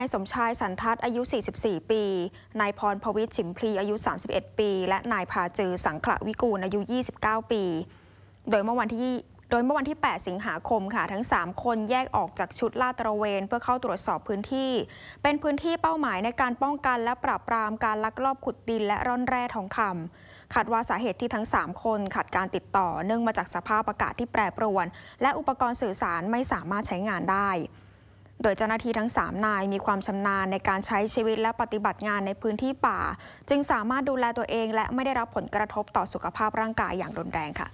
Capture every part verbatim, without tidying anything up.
นายสมชายสันทัศน์อายุ สี่สิบสี่ ปี นายพรพวิทย์ฉิมพลีอายุ สามสิบเอ็ด ปี และนายพาจือสังขละวิกูลอายุ ยี่สิบเก้า ปี โดยเมื่อวันที่โดยเมื่อวันที่ แปด สิงหาคมค่ะ ทั้ง สาม คนแยกออกจากชุดลาดตระเวนเพื่อเข้าตรวจสอบพื้นที่ เป็นพื้นที่เป้าหมายในการป้องกันและปราบปรามการลักลอบขุดดินและร่อนแร่ทองคำคาดว่าสาเหตุที่ทั้ง สาม คนขาดการติดต่อเนื่องมาจากสภาพอากาศที่แปรปรวนและอุปกรณ์สื่อสารไม่สามารถใช้งานได้โดยเจ้าหน้าที่ทั้ง สาม นายมีความชำนาญในการใช้ชีวิตและปฏิบัติงานในพื้นที่ป่าจึงสามารถดูแลตัวเองและไม่ได้รับผลกระทบต่อสุขภาพร่างกายอย่างรุนแรงค่ะ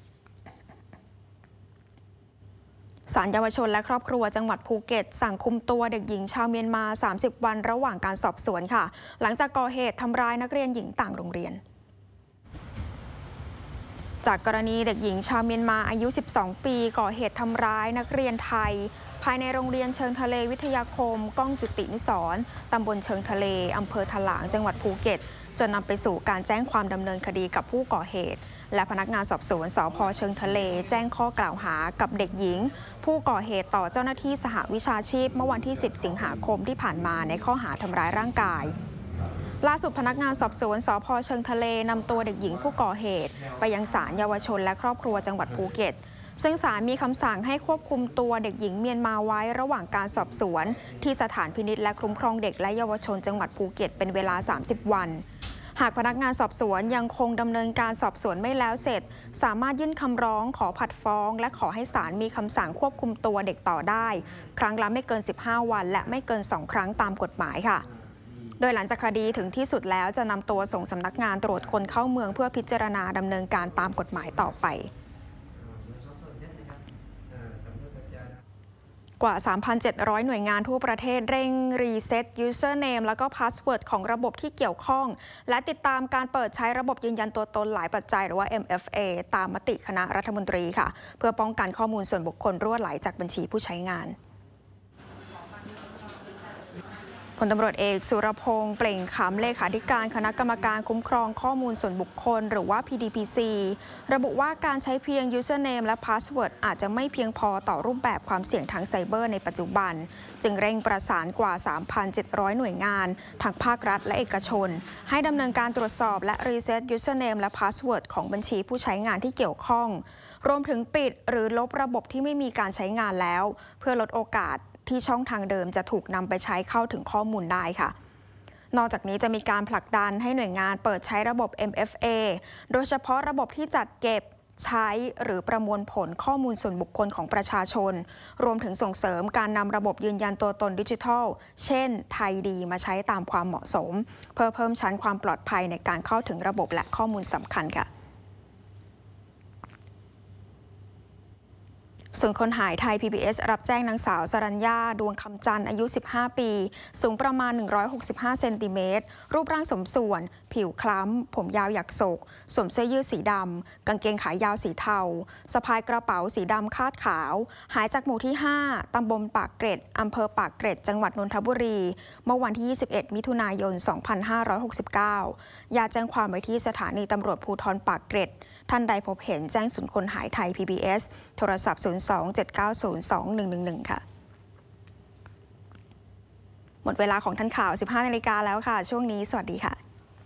ศาลเยาวชนและครอบครัวจังหวัดภูเก็ตสั่งคุมตัวเด็กหญิงชาวเมียนมา สามสิบ วันระหว่างการสอบสวนค่ะหลังจากก่อเหตุทำร้ายนักเรียนหญิงต่างโรงเรียนจากกรณีเด็กหญิงชาวเมียนมาอายุ สิบสอง ปีก่อเหตุทำร้ายนักเรียนไทยภายในโรงเรียนเชิงทะเลวิทยาคมก้องจุตินุสรณ์ตำบลเชิงทะเลอำเภอถลางจังหวัดภูเก็ตจนนำไปสู่การแจ้งความดำเนินคดีกับผู้ก่อเหตุและพนักงานสอบสวนสภ.เชิงทะเลแจ้งข้อกล่าวหากับเด็กหญิงผู้ก่อเหตุต่อเจ้าหน้าที่สหวิชาชีพเมื่อวันที่ สิบ สิงหาคมที่ผ่านมาในข้อหาทำร้ายร่างกายล่าสุดพนักงานสอบสวนสภ.เชิงทะเลนำตัวเด็กหญิงผู้ก่อเหตุไปยังศาลเยาวชนและครอบครัวจังหวัดภูเก็ตซึ่งศาลมีคำสั่งให้ควบคุมตัวเด็กหญิงเมียนมาไว้ระหว่างการสอบสวนที่สถานพินิจและคุ้มครองเด็กและเยาวชนจังหวัดภูเก็ตเป็นเวลา สามสิบ วันหากพนักงานสอบสวนยังคงดำเนินการสอบสวนไม่แล้วเสร็จสามารถยื่นคำร้องขอผัดฟ้องและขอให้ศาลมีคำสั่งควบคุมตัวเด็กต่อได้ครั้งละไม่เกิน สิบห้า วันและไม่เกิน สอง ครั้งตามกฎหมายค่ะโดยหลังจากคดีถึงที่สุดแล้วจะนำตัวส่งสำนักงานตรวจคนเข้าเมืองเพื่อพิจารณาดำเนินการตามกฎหมายต่อไปกว่า สามพันเจ็ดร้อย หน่วยงานทั่วประเทศเร่งรีเซ็ต Username แล้วก็ Password ของระบบที่เกี่ยวข้องและติดตามการเปิดใช้ระบบยืนยันตัวตนหลายปัจจัยหรือว่า เอ็ม เอฟ เอ ตามมติคณะรัฐมนตรีค่ะเพื่อป้องกันข้อมูลส่วนบุคคลรั่วไหลจากบัญชีผู้ใช้งานพลตำรวจเอกสุรพงษ์เปล่งขำเลขาธิการคณะกรรมการคุ้มครองข้อมูลส่วนบุคคลหรือว่า พี ดี พี ซี ระบุว่าการใช้เพียง Username และ Password อาจจะไม่เพียงพอต่อรูปแบบความเสี่ยงทางไซเบอร์ในปัจจุบันจึงเร่งประสานกว่า สามพันเจ็ดร้อย หน่วยงานทั้งภาครัฐและเอกชนให้ดำเนินการตรวจสอบและรีเซ็ต Username และ Password ของบัญชีผู้ใช้งานที่เกี่ยวข้องรวมถึงปิดหรือลบระบบที่ไม่มีการใช้งานแล้วเพื่อลดโอกาสที่ช่องทางเดิมจะถูกนำไปใช้เข้าถึงข้อมูลได้ค่ะนอกจากนี้จะมีการผลักดันให้หน่วยงานเปิดใช้ระบบ เอ็ม เอฟ เอ โดยเฉพาะระบบที่จัดเก็บใช้หรือประมวลผลข้อมูลส่วนบุคคลของประชาชนรวมถึงส่งเสริมการนำระบบยืนยันตัวตนดิจิทัลเช่นไทยดีมาใช้ตามความเหมาะสมเพื่อเพิ่มชั้นความปลอดภัยในการเข้าถึงระบบและข้อมูลสำคัญค่ะส่วนคนหายไทย พี บี เอส รับแจ้งนางสาวสรัญญาดวงคำจันทร์อายุ สิบห้า ปีสูงประมาณ หนึ่งร้อยหกสิบห้า เซนติเมตรรูปร่างสมส่วนผิวคล้ำผมยาวหยักโศกสวมเสื้อยืดสีดำกางเกงขายาวสีเทาสะพายกระเป๋าสีดำคาดขาวหายจากหมู่ที่ ห้า ตำบลปากเกร็ดอำเภอปากเกร็ดจังหวัดนนทบุรีเมื่อวันที่ ยี่สิบเอ็ด มิถุนายน สองพันห้าร้อยหกสิบเก้าญาติแจ้งความไว้ที่สถานีตำรวจภูธรปากเกร็ดท่านใดพบเห็นแจ้งศูนย์คนหายไทย พี บี เอส โทรศัพท์ ศูนย์ สอง เจ็ด เก้า ศูนย์ สอง หนึ่ง หนึ่ง หนึ่ง ค่ะหมดเวลาของทันข่าว สิบห้า นาฬิกาแล้วค่ะช่วงนี้สวัสดีค่ะ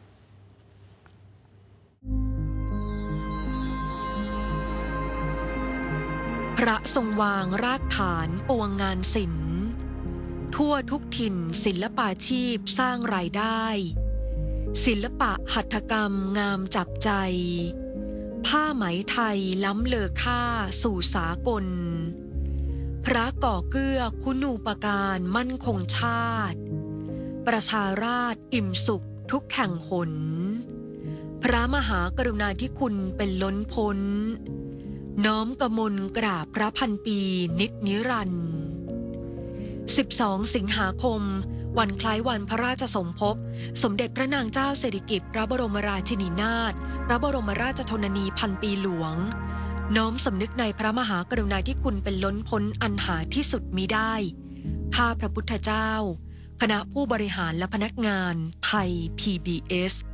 พระทรงวางรากฐานปวงงานศิลป์ทั่วทุกถิ่นศิลปาชีพสร้างรายได้ศิลปะหัตถกรรมงามจับใจผ้าไหมไทยล้ำเลอค่าสู่สากลพระก่อเกื้อคุณูปการมั่นคงชาติประชาราษฎร์อิ่มสุขทุกแห่งหนพระมหากรุณาธิคุณเป็นล้นพ้นน้อมกมลกราบพระพันปีนิจนิรันดร์สิบสอง สิงหาคมวันคล้ายวันพระราชสมภพสมเด็จพระนางเจ้าสิริกิติ์พระบรมราชินีนาถพระบรมราชชนนีพันปีหลวงน้อมสำนึกในพระมหากรุณาธิคุณเป็นล้นพ้นอันหาที่สุดมิได้ข้าพระพุทธเจ้าคณะผู้บริหารและพนักงานไทย พี บี เอส